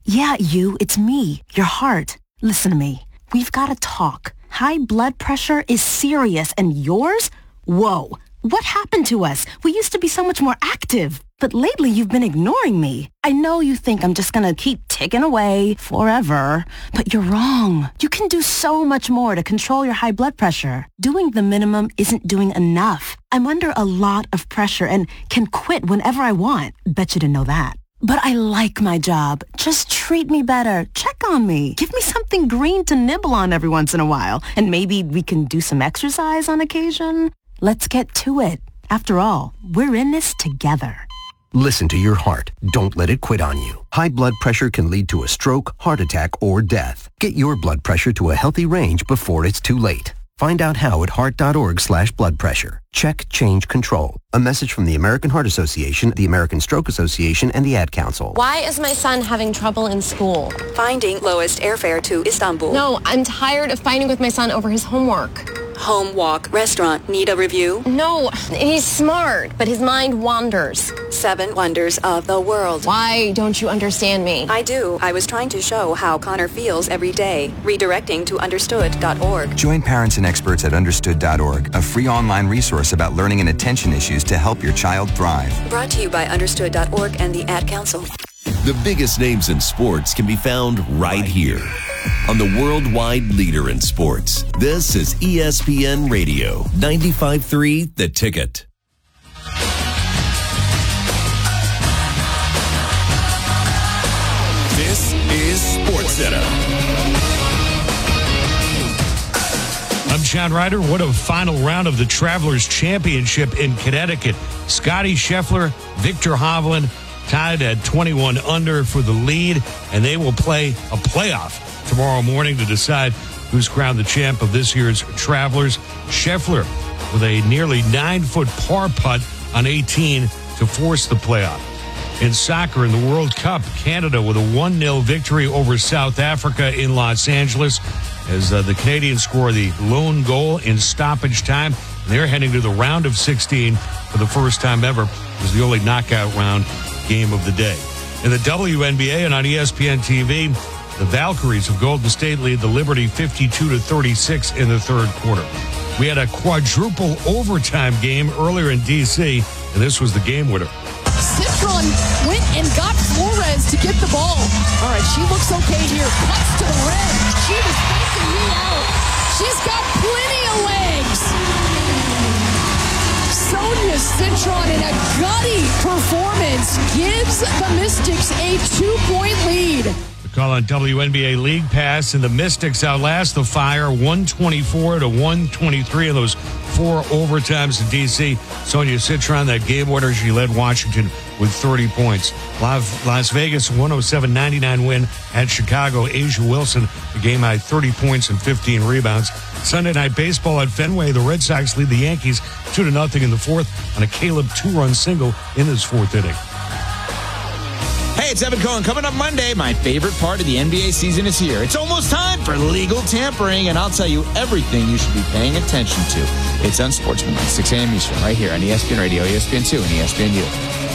Yeah, it's me, your heart. Listen to me. We've got to talk. High blood pressure is serious, and yours? Whoa. What happened to us? We used to be so much more active. But lately, you've been ignoring me. I know you think I'm just gonna keep ticking away forever, but you're wrong. You can do so much more to control your high blood pressure. Doing the minimum isn't doing enough. I'm under a lot of pressure and can quit whenever I want. Bet you didn't know that. But I like my job. Just treat me better. Check on me. Give me something green to nibble on every once in a while. And maybe we can do some exercise on occasion. Let's get to it. After all, we're in this together. Listen to your heart. Don't let it quit on you. High blood pressure can lead to a stroke, heart attack, or death. Get your blood pressure to a healthy range before it's too late. Find out how at heart.org/blood pressure. Check, change, control. A message from the American Heart Association, the American Stroke Association, and the Ad Council. Why is my son having trouble in school? Finding lowest airfare to Istanbul. No, I'm tired of fighting with my son over his homework. Home, walk, restaurant. Need a review? No, he's smart, but his mind wanders. 7 wonders of the world. Why don't you understand me? I do. I was trying to show how Connor feels every day. Redirecting to understood.org. Join parents and experts at understood.org, a free online resource about learning and attention issues to help your child thrive. Brought to you by understood.org and the Ad Council. The biggest names in sports can be found right here on the worldwide leader in sports. This is ESPN Radio, 95.3 The Ticket. This is SportsCenter. I'm John Ryder. What a final round of the Travelers Championship in Connecticut. Scotty Scheffler, Victor Hovland tied at 21 under for the lead, and they will play a playoff tomorrow morning to decide who's crowned the champ of this year's Travelers. Scheffler with a nearly 9-foot par putt on 18 to force the playoff. In soccer, in the World Cup, Canada with a 1-0 victory over South Africa in Los Angeles as the Canadians score the lone goal in stoppage time. They're heading to the round of 16 for the first time ever. It was the only knockout round game of the day. In the WNBA and on ESPN TV, the Valkyries of Golden State lead the Liberty 52-36 in the third quarter. We had a quadruple overtime game earlier in D.C., and this was the game winner. Citron went and got Flores to get the ball. All right, she looks okay here. Cuts to the rim. She was facing me out. She's got plenty of legs. Sonia Citron in a gutty performance gives the Mystics a 2-point lead. The call on WNBA League Pass, and the Mystics outlast the Fire 124-123 in those 4 overtimes in D.C. Sonia Citron, that game winner, she led Washington with 30 points. Las Vegas 107-99 win at Chicago. Asia Wilson, the game high 30 points and 15 rebounds. Sunday Night Baseball at Fenway, the Red Sox lead the Yankees 2-0 in the fourth on a Caleb 2-run single in his fourth inning. Hey, it's Evan Cohen. Coming up Monday, my favorite part of the NBA season is here. It's almost time for legal tampering, and I'll tell you everything you should be paying attention to. It's Unsportsmanlike, 6 a.m. Eastern, right here on ESPN Radio, ESPN2, and ESPNU.